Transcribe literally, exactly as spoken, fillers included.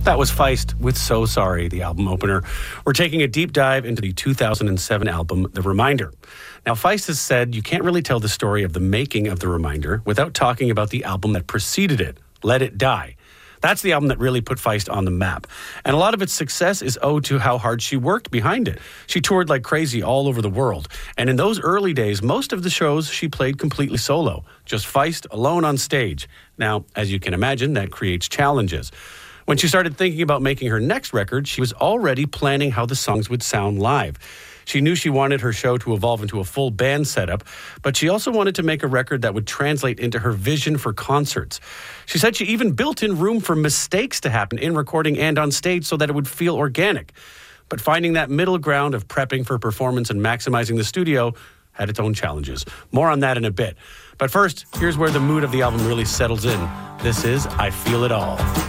That was Feist with So Sorry, the album opener. We're taking a deep dive into the two thousand seven album, The Reminder. Now, Feist has said you can't really tell the story of the making of The Reminder without talking about the album that preceded it, Let It Die. That's the album that really put Feist on the map. And a lot of its success is owed to how hard she worked behind it. She toured like crazy all over the world. And in those early days, most of the shows she played completely solo, just Feist alone on stage. Now, as you can imagine, that creates challenges. When she started thinking about making her next record, she was already planning how the songs would sound live. She knew she wanted her show to evolve into a full band setup, but she also wanted to make a record that would translate into her vision for concerts. She said she even built in room for mistakes to happen in recording and on stage so that it would feel organic. But finding that middle ground of prepping for performance and maximizing the studio had its own challenges. More on that in a bit. But first, here's where the mood of the album really settles in. This is I Feel It All.